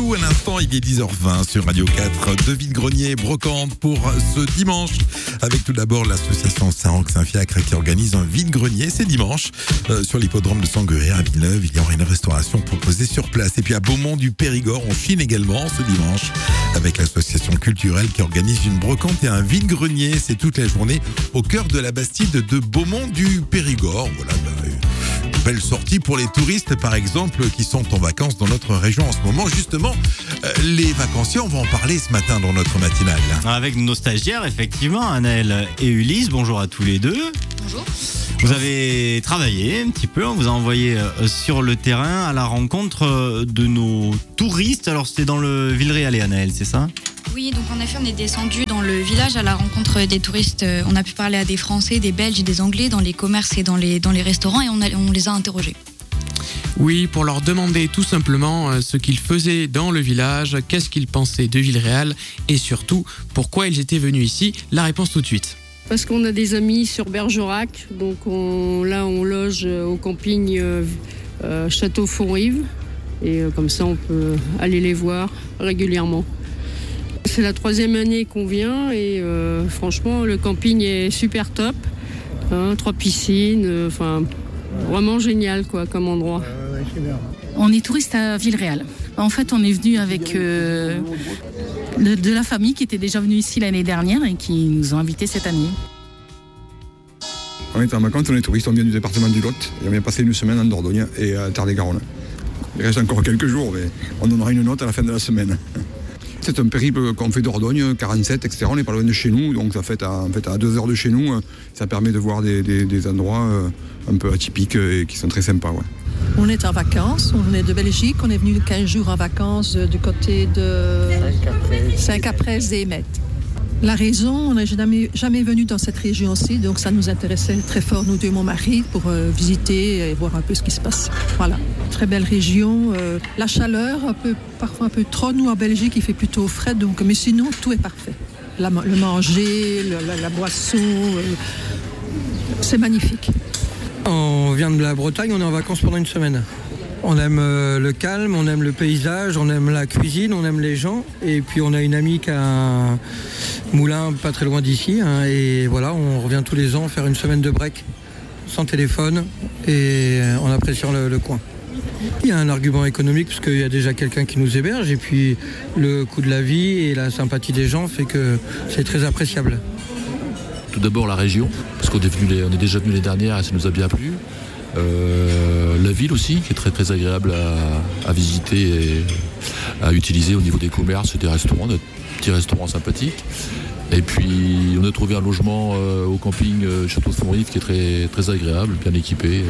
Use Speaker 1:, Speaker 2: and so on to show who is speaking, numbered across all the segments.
Speaker 1: tout à l'instant, il est 10h20 sur Radio 4 de Vide-Grenier Brocante pour ce dimanche. Avec tout d'abord l'association Saint-Roch-Saint-Fiacre qui organise un vide-grenier. C'est dimanche sur l'hippodrome de Sangueré à Villeneuve. Il y aura une restauration proposée sur place. Et puis à Beaumont du Périgord, on chine également ce dimanche avec l'association culturelle qui organise une brocante et un vide-grenier. C'est toute la journée au cœur de la Bastide de Beaumont du Périgord. Voilà, une belle sortie pour les touristes, par exemple, qui sont en vacances dans notre région en ce moment. Justement, les vacanciers, on va en parler ce matin dans notre matinale.
Speaker 2: Avec nos stagiaires, effectivement, Anaëlle et Ulysse. Bonjour à tous les deux.
Speaker 3: Bonjour.
Speaker 2: Vous avez travaillé un petit peu, on vous a envoyé sur le terrain à la rencontre de nos touristes. Alors c'était dans le Villeréalais, Anaëlle, c'est ça ?
Speaker 3: Oui, donc en effet, on est descendu dans le village à la rencontre des touristes. On a pu parler à des Français, des Belges et des Anglais dans les commerces et dans les restaurants et on les a interrogés.
Speaker 4: Oui, pour leur demander tout simplement ce qu'ils faisaient dans le village, qu'est-ce qu'ils pensaient de Villeréal et surtout pourquoi ils étaient venus ici. La réponse tout de suite.
Speaker 5: Parce qu'on a des amis sur Bergerac, donc on loge au camping Château-Fonrive et comme ça on peut aller les voir régulièrement. C'est la 3e année qu'on vient et franchement le camping est super top, 3 piscines, vraiment génial quoi comme endroit.
Speaker 6: On est touriste à Villeréal. En fait, on est venu avec de la famille qui était déjà venue ici l'année dernière et qui nous ont invités cette année.
Speaker 7: On est en vacances, on est touristes, on vient du département du Lot et on vient passer une semaine en Dordogne et à Terre-des-Garonne. Il reste encore quelques jours, mais on donnera une note à la fin de la semaine. C'est un périple qu'on fait Dordogne, 47, etc. On n'est pas loin de chez nous, donc ça fait à 2 heures de chez nous. Ça permet de voir des endroits un peu atypiques et qui sont très sympas. Ouais.
Speaker 8: On est en vacances, on est de Belgique, on est venu 15 jours en vacances du côté de Saint-Caprès-des-Mettes. La raison, on n'est jamais venu dans cette région-ci, donc ça nous intéressait très fort, nous deux, mon mari, pour visiter et voir un peu ce qui se passe. Voilà, très belle région. La chaleur, parfois un peu trop. Nous, en Belgique, il fait plutôt frais, donc, mais sinon, tout est parfait. Le manger, la boisson, c'est magnifique.
Speaker 9: On vient de la Bretagne, on est en vacances pendant une semaine. On aime le calme, on aime le paysage, on aime la cuisine, on aime les gens. Et puis on a une amie qui a un moulin pas très loin d'ici. Et voilà, on revient tous les ans faire une semaine de break, sans téléphone et en appréciant le coin. Il y a un argument économique parce qu'il y a déjà quelqu'un qui nous héberge. Et puis le coût de la vie et la sympathie des gens fait que c'est très appréciable.
Speaker 10: Tout d'abord la région, parce qu'on est déjà venu l'année dernière et ça nous a bien plu. La ville aussi, qui est très très agréable à visiter et à utiliser au niveau des commerces et des restaurants, des petits restaurants sympathiques. Et puis on a trouvé un logement au camping Château de Fonrive qui est très, très agréable, bien équipé,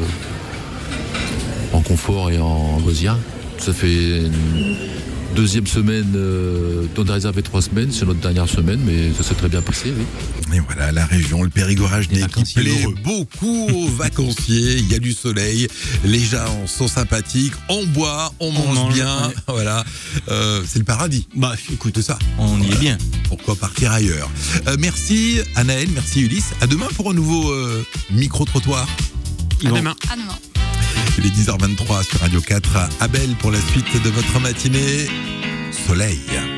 Speaker 10: en confort et en loisirs. Ça fait une 2e semaine, on a réservé 3 semaines, c'est notre dernière semaine, mais ça s'est très bien passé, oui.
Speaker 1: Et voilà, la région, le Périgorage qui plaît beaucoup aux vacanciers. Il y a du soleil, les gens sont sympathiques, on boit, on mange bien, ouais. Voilà. C'est le paradis.
Speaker 2: Bah, écoute, ça, on y est bien.
Speaker 1: Pourquoi partir ailleurs ? Merci Anaëlle, merci Ulysse. À demain pour un nouveau micro-trottoir.
Speaker 4: À demain.
Speaker 3: À demain.
Speaker 1: Il est 10h23 sur Radio 4. Abel pour la suite de votre matinée. Soleil.